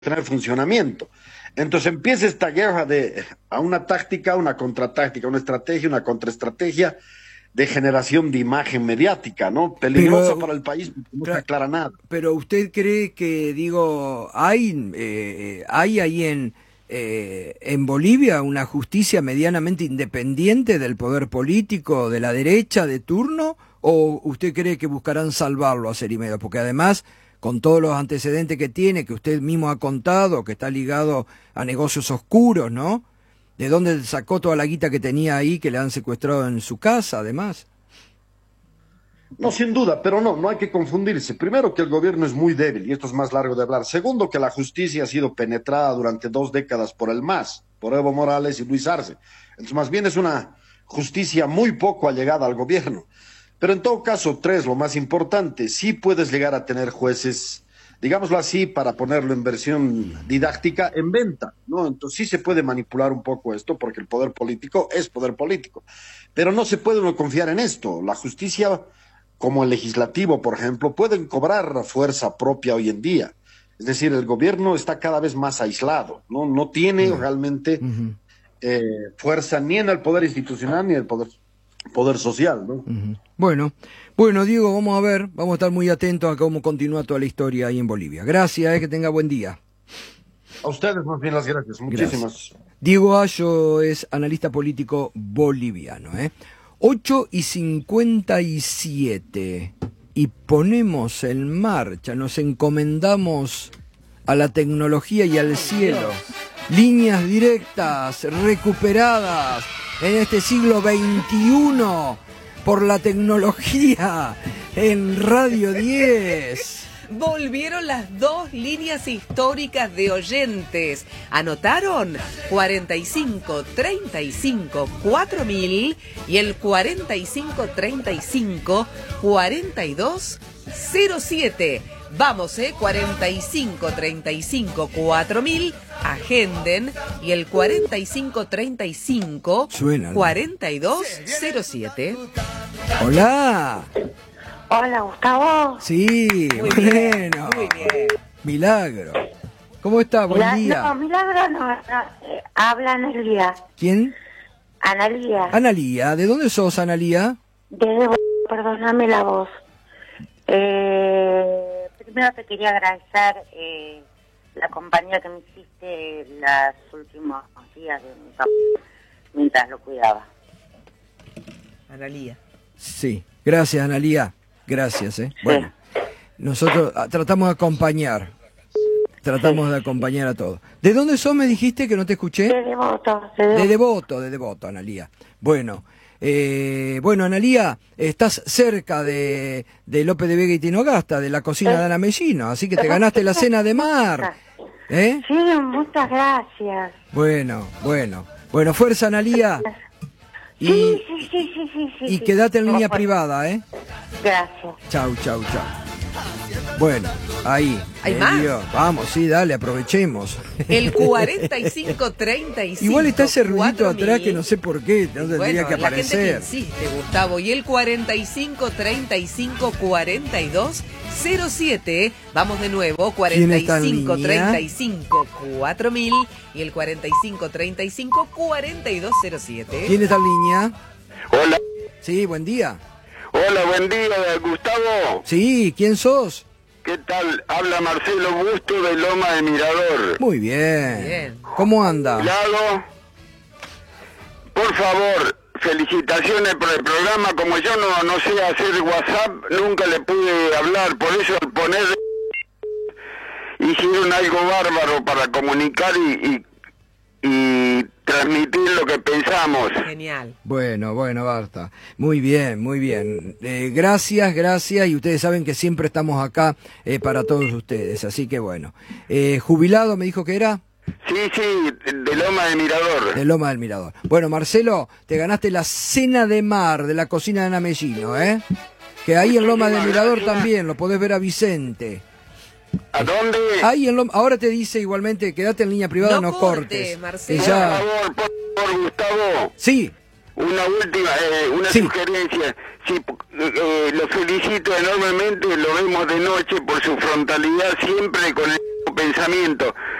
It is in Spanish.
tener funcionamiento. Entonces empieza esta guerra a una táctica, una contratáctica, una estrategia, una contraestrategia de generación de imagen mediática, ¿no? Peligrosa para el país, porque no se aclara nada. Pero usted cree que, digo, hay ahí en Bolivia una justicia medianamente independiente del poder político de la derecha de turno, o usted cree que buscarán salvarlo a Cerimedo? Porque además, con todos los antecedentes que tiene, que usted mismo ha contado, que está ligado a negocios oscuros, ¿no? ¿De dónde sacó toda la guita que tenía ahí, que le han secuestrado en su casa, además? No, sin duda, pero no hay que confundirse. Primero, que el gobierno es muy débil, y esto es más largo de hablar. Segundo, que la justicia ha sido penetrada durante 2 décadas por el MAS, por Evo Morales y Luis Arce. Entonces, más bien es una justicia muy poco allegada al gobierno. Pero en todo caso, 3, lo más importante, sí puedes llegar a tener jueces, digámoslo así, para ponerlo en versión didáctica, en venta, ¿no? Entonces sí se puede manipular un poco esto, porque el poder político es poder político. Pero no se puede uno confiar en esto. La justicia, como el legislativo, por ejemplo, pueden cobrar fuerza propia hoy en día. Es decir, el gobierno está cada vez más aislado, no tiene realmente fuerza ni en el poder institucional ni en el poder social, ¿no? Bueno, Diego, vamos a estar muy atentos a cómo continúa toda la historia ahí en Bolivia. Gracias, que tenga buen día. A ustedes más bien las gracias, muchísimas. Gracias. Diego Ayo es analista político boliviano, 8:57, y ponemos en marcha, nos encomendamos a la tecnología y al cielo. Líneas directas, recuperadas en este siglo XXI por la tecnología en Radio 10. Volvieron las 2 líneas históricas de oyentes. ¿Anotaron? 45 35 4000 y el 45 35 42 07. Vamos, 45 35 4000, agenden, y el 45 35 42 07. Hola. Hola, Gustavo. Sí, muy bueno. Muy bien. Milagro. ¿Cómo está? Buen día. No, Milagro no, habla Analía. ¿Quién? Analía. Analía. ¿De dónde sos, Analía? Perdóname la voz. Primero te quería agradecer la compañía que me hiciste los últimos días de mi papá mientras lo cuidaba. Analía. Sí, gracias, Analía. Gracias, Bueno, nosotros tratamos de acompañar. Tratamos de acompañar a todos. ¿De dónde sos, me dijiste, que no te escuché? De Devoto. De Devoto, Analía. Bueno, Analía, estás cerca de López de Vega y Tinogasta, de la cocina de Ana Mellino, así que te ganaste la cena de mar. Sí, muchas gracias. Bueno, fuerza, Analía. Sí. Y quédate en línea privada, Gracias. Chau. Bueno, ahí. ¿Hay más? Vamos, sí, dale, aprovechemos. El 45 35. Igual está ese ruidito 4000. atrás que no sé por qué, no tendría que la aparecer. gente que insiste, Gustavo. Y el 45 35 42 07. Vamos de nuevo. 45 35 4000 y el 45 35 42 07. ¿Quién está en línea? Hola. Sí, buen día. Hola, buen día, Gustavo. Sí, ¿quién sos? ¿Qué tal? Habla Marcelo Busto de Loma de Mirador. Muy bien. ¿Cómo anda? Lado, por favor, felicitaciones por el programa. Como yo no sé hacer WhatsApp, nunca le pude hablar. Por eso al poner, hicieron algo bárbaro para comunicar y transmitir lo que pensamos. Genial. Bueno, Barta. Muy bien. Gracias, y ustedes saben que siempre estamos acá para todos ustedes, así que bueno. ¿Jubilado me dijo que era? Sí, de Loma de Mirador. De Loma del Mirador. Bueno, Marcelo, te ganaste la cena de mar de la cocina de Ana Mellino, que ahí en Loma del Mirador también, lo podés ver a Vicente. ¿A dónde? Ahí ahora te dice igualmente, quédate en línea privada, no cortes. Marcelo. Por favor, Gustavo. Sí. Una última, sugerencia. Sí, lo felicito enormemente, lo vemos de noche por su frontalidad siempre con el pensamiento.